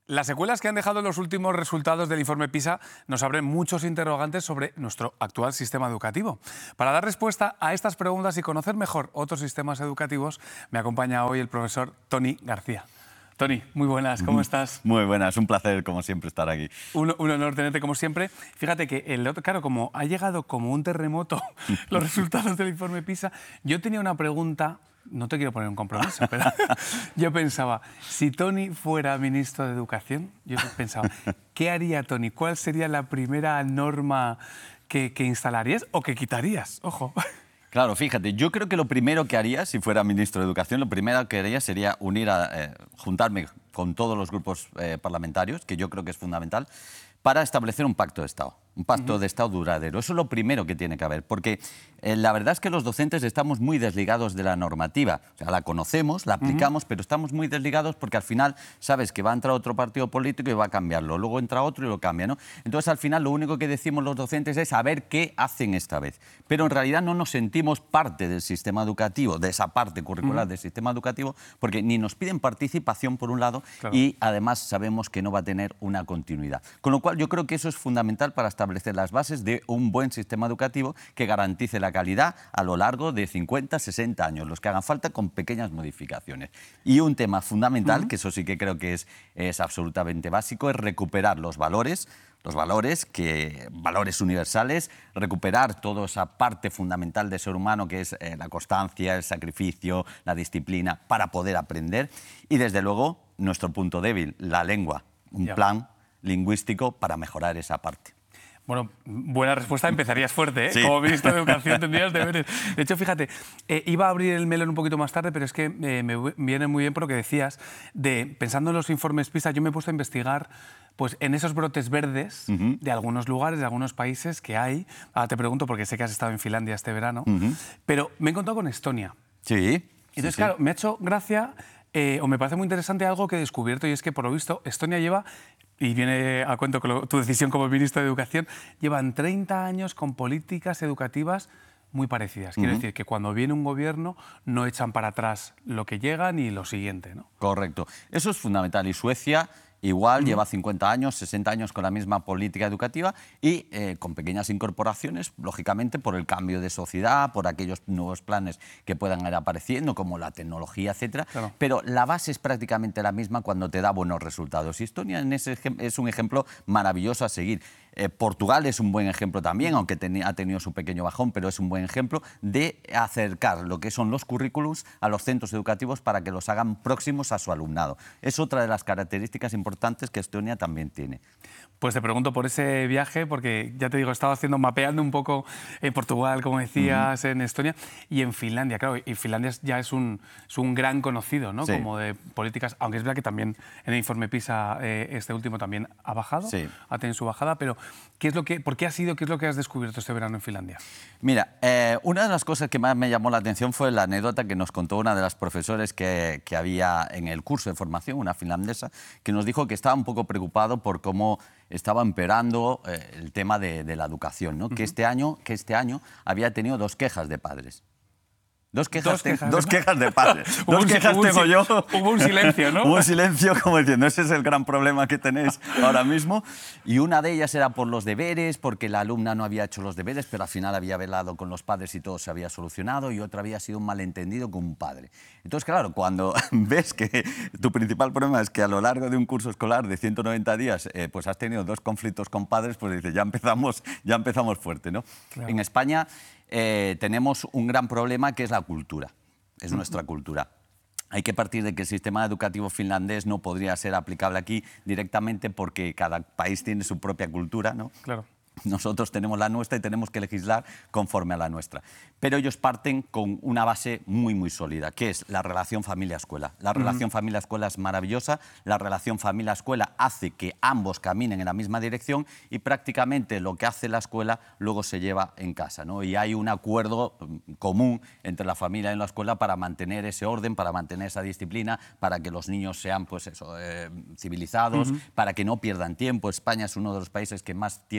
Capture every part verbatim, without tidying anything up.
Las secuelas que han dejado los últimos resultados del informe PISA nos abren muchos interrogantes sobre nuestro actual sistema educativo. Para dar respuesta a estas preguntas y conocer mejor otros sistemas educativos, me acompaña hoy el profesor Toni García. Toni, muy buenas, ¿cómo estás? Muy buenas, un placer como siempre estar aquí. Un, un honor tenerte como siempre. Fíjate que, el, claro, como ha llegado como un terremoto los resultados del informe PISA, yo tenía una pregunta. No te quiero poner un compromiso, pero yo pensaba, si Toni fuera ministro de Educación, yo pensaba, ¿qué haría Toni? ¿Cuál sería la primera norma que, que instalarías o que quitarías? Ojo. Claro, fíjate, yo creo que lo primero que haría, si fuera ministro de Educación, lo primero que haría sería unir a, eh, juntarme con todos los grupos eh, parlamentarios, que yo creo que es fundamental, para establecer un pacto de Estado, un pacto uh-huh. de Estado duradero. Eso es lo primero que tiene que haber, porque eh, la verdad es que los docentes estamos muy desligados de la normativa. O sea, la conocemos, la aplicamos, uh-huh. pero estamos muy desligados porque al final sabes que va a entrar otro partido político y va a cambiarlo, luego entra otro y lo cambia, ¿no? Entonces, al final, lo único que decimos los docentes es a ver qué hacen esta vez. Pero en realidad no nos sentimos parte del sistema educativo, de esa parte curricular uh-huh. del sistema educativo, porque ni nos piden participación, por un lado, claro. y además sabemos que no va a tener una continuidad. Con lo cual, yo creo que eso es fundamental para establecer las bases de un buen sistema educativo que garantice la calidad a lo largo de cincuenta, sesenta años, los que hagan falta con pequeñas modificaciones. Y un tema fundamental, uh-huh. que eso sí que creo que es, es absolutamente básico, es recuperar los valores, los valores, que, valores universales, recuperar toda esa parte fundamental del ser humano que es eh, la constancia, el sacrificio, la disciplina, para poder aprender. Y desde luego, nuestro punto débil, la lengua, un yeah. plan lingüístico para mejorar esa parte. Bueno, buena respuesta. Empezarías fuerte, ¿eh? Sí. Como ministro de Educación tendrías deberes. De hecho, fíjate, eh, iba a abrir el melón un poquito más tarde, pero es que eh, me viene muy bien por lo que decías, de, pensando en los informes PISA, yo me he puesto a investigar pues, en esos brotes verdes uh-huh. de algunos lugares, de algunos países que hay. Ahora te pregunto, porque sé que has estado en Finlandia este verano, uh-huh. pero me he encontrado con Estonia. Sí. Entonces, sí, claro, sí. me ha hecho gracia, eh, o me parece muy interesante algo que he descubierto, y es que, por lo visto, Estonia lleva... Y viene a cuento con tu decisión como ministro de Educación, llevan treinta años con políticas educativas muy parecidas. Quiero uh-huh. decir que cuando viene un gobierno no echan para atrás lo que llega ni lo siguiente, ¿no? Correcto. Eso es fundamental. Y Suecia igual uh-huh. lleva cincuenta años, sesenta años con la misma política educativa y eh, con pequeñas incorporaciones, lógicamente, por el cambio de sociedad, por aquellos nuevos planes que puedan ir apareciendo, como la tecnología, etcétera. Claro. Pero la base es prácticamente la misma cuando te da buenos resultados. Y Estonia en ese es un ejemplo maravilloso a seguir. Eh, Portugal es un buen ejemplo también, aunque ten, ha tenido su pequeño bajón, pero es un buen ejemplo de acercar lo que son los currículums a los centros educativos para que los hagan próximos a su alumnado. Es otra de las características importantes que Estonia también tiene. Pues te pregunto por ese viaje, porque ya te digo, he estado haciendo, mapeando un poco en Portugal, como decías, uh-huh. en Estonia, y en Finlandia. Claro, y Finlandia ya es un, es un gran conocido, ¿no? Sí. Como de políticas, aunque es verdad que también en el informe PISA eh, este último también ha bajado, sí. ha tenido su bajada, pero ¿qué es lo que, ¿por qué ha sido, qué es lo que has descubierto este verano en Finlandia? Mira, eh, una de las cosas que más me llamó la atención fue la anécdota que nos contó una de las profesores que, que había en el curso de formación, una finlandesa, que nos dijo que estaba un poco preocupado por cómo estaba empeorando eh, el tema de, de la educación, ¿no? Uh-huh. que, este año, que este año había tenido dos quejas de padres. Dos quejas, dos quejas, te, dos quejas de padres. Dos un, quejas tengo un, yo. Hubo un silencio, ¿no? Hubo un silencio, como diciendo, ese es el gran problema que tenéis ahora mismo. Y una de ellas era por los deberes, porque la alumna no había hecho los deberes, pero al final había velado con los padres y todo se había solucionado, y otra había sido un malentendido con un padre. Entonces, claro, cuando ves que tu principal problema es que a lo largo de un curso escolar de ciento noventa días eh, pues has tenido dos conflictos con padres, pues dices, ya empezamos, ya empezamos fuerte, ¿no? Claro. En España eh, tenemos un gran problema que es la cultura. Es nuestra cultura. Hay que partir de que el sistema educativo finlandés no podría ser aplicable aquí directamente porque cada país tiene su propia cultura, ¿no? Claro. Nosotros tenemos la nuestra y tenemos que legislar conforme a la nuestra. Pero ellos parten con una base muy, muy sólida, que es la relación familia-escuela. La relación uh-huh. familia-escuela es maravillosa, la relación familia-escuela hace que ambos caminen en la misma dirección y prácticamente lo que hace la escuela luego se lleva en casa, ¿no? Y hay un acuerdo común entre la familia y la escuela para mantener ese orden, para mantener esa disciplina, para que los niños sean pues eso, eh, civilizados, uh-huh. para que no pierdan tiempo. España es uno de los países que más tiempo pierde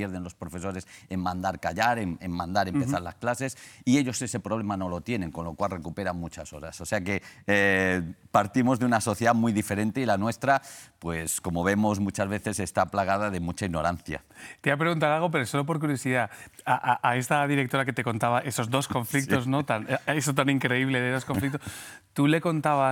pierden los profesores en mandar callar, en, en mandar empezar uh-huh. las clases, y ellos ese problema no lo tienen, con lo cual recuperan muchas horas. O sea que eh, partimos de una sociedad muy diferente y la nuestra, pues como vemos muchas veces, está plagada de mucha ignorancia. Te voy a preguntar algo, pero solo por curiosidad. A, a, a esta directora que te contaba esos dos conflictos, sí. ¿no? Tan, eso tan increíble de dos conflictos, ¿tú le contabas